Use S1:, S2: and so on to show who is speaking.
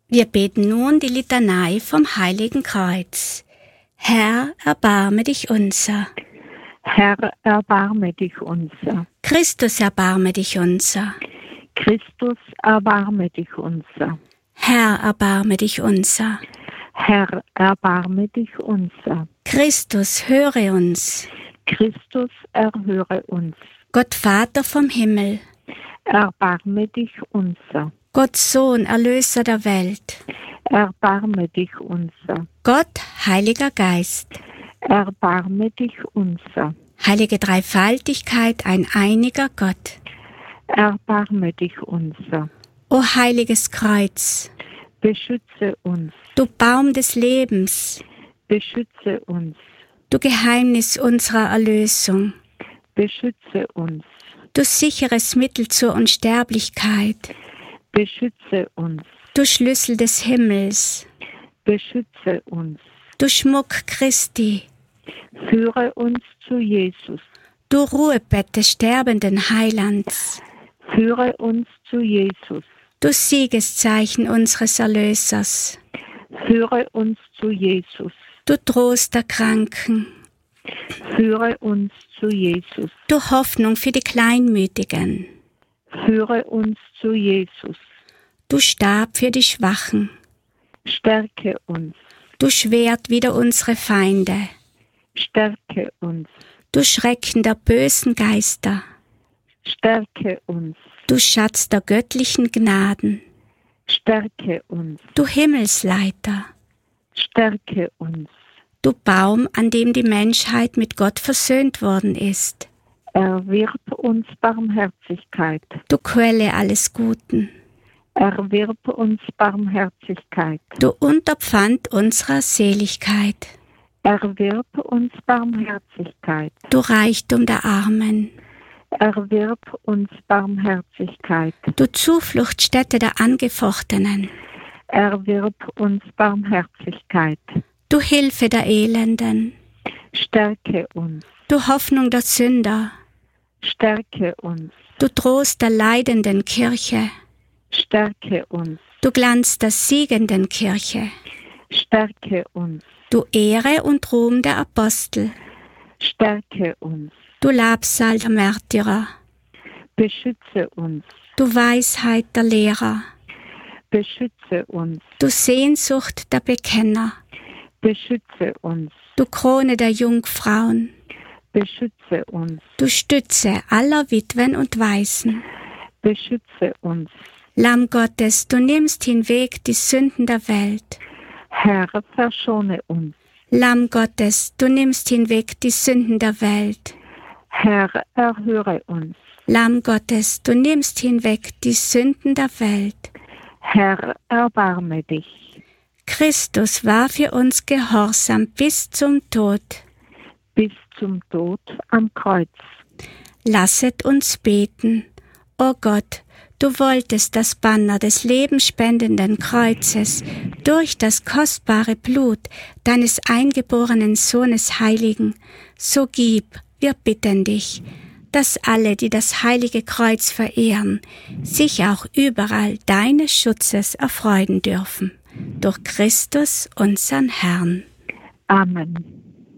S1: Wir beten nun die Litanei vom Heiligen Kreuz. Herr, erbarme dich unser.
S2: Herr, erbarme dich unser.
S1: Christus, erbarme dich unser.
S2: Christus, erbarme dich unser.
S1: Herr, erbarme dich unser.
S2: Herr, erbarme dich unser.
S1: Christus, höre uns.
S2: Christus, erhöre uns.
S1: Gott Vater vom Himmel.
S2: Erbarme dich unser.
S1: Gott Sohn, Erlöser der Welt.
S2: Erbarme dich unser.
S1: Gott, Heiliger Geist.
S2: Erbarme dich unser.
S1: Heilige Dreifaltigkeit, ein einiger Gott.
S2: Erbarme dich unser.
S1: O heiliges Kreuz,
S2: Beschütze uns.
S1: du Baum des Lebens,
S2: Beschütze uns.
S1: du Geheimnis unserer Erlösung,
S2: Beschütze uns.
S1: du sicheres Mittel zur Unsterblichkeit,
S2: Beschütze uns.
S1: du Schlüssel des Himmels,
S2: Beschütze uns.
S1: du Schmuck Christi,
S2: Führe uns zu Jesus.
S1: du Ruhebett des sterbenden Heilands,
S2: Führe uns zu Jesus.
S1: du Siegeszeichen unseres Erlösers,
S2: Führe uns zu Jesus.
S1: du Trost der Kranken,
S2: Führe uns zu Jesus.
S1: du Hoffnung für die Kleinmütigen,
S2: Führe uns zu Jesus.
S1: du Stab für die Schwachen,
S2: Stärke uns.
S1: du Schwert wider unsere Feinde,
S2: Stärke uns.
S1: du Schrecken der bösen Geister,
S2: Stärke uns.
S1: du Schatz der göttlichen Gnaden,
S2: Stärke uns.
S1: du Himmelsleiter,
S2: Stärke uns.
S1: du Baum, an dem die Menschheit mit Gott versöhnt worden ist,
S2: Erwirb uns Barmherzigkeit.
S1: du Quelle alles Guten,
S2: Erwirb uns Barmherzigkeit.
S1: du Unterpfand unserer Seligkeit,
S2: Erwirb uns Barmherzigkeit.
S1: du Reichtum der Armen,
S2: Erwirb uns Barmherzigkeit.
S1: du Zufluchtsstätte der Angefochtenen,
S2: Erwirb uns Barmherzigkeit.
S1: du Hilfe der Elenden,
S2: Stärke uns.
S1: du Hoffnung der Sünder,
S2: Stärke uns.
S1: du Trost der leidenden Kirche,
S2: Stärke uns.
S1: du Glanz der siegenden Kirche,
S2: Stärke uns.
S1: du Ehre und Ruhm der Apostel,
S2: Stärke uns.
S1: du Labsal der Märtyrer,
S2: Beschütze uns.
S1: du Weisheit der Lehrer,
S2: Beschütze uns.
S1: du Sehnsucht der Bekenner,
S2: Beschütze uns.
S1: du Krone der Jungfrauen,
S2: Beschütze uns.
S1: du Stütze aller Witwen und Waisen,
S2: Beschütze uns.
S1: Lamm Gottes, du nimmst hinweg die Sünden der Welt.
S2: Herr, verschone uns.
S1: Lamm Gottes, du nimmst hinweg die Sünden der Welt.
S2: Herr, erhöre uns.
S1: Lamm Gottes, du nimmst hinweg die Sünden der Welt.
S2: Herr, erbarme dich.
S1: Christus war für uns gehorsam bis zum Tod.
S2: Bis zum Tod am Kreuz.
S1: Lasset uns beten. O Gott, du wolltest das Banner des lebenspendenden Kreuzes durch das kostbare Blut deines eingeborenen Sohnes heiligen. So gib, wir bitten dich, dass alle, die das heilige Kreuz verehren, sich auch überall deines Schutzes erfreuen dürfen. Durch Christus, unseren Herrn.
S2: Amen.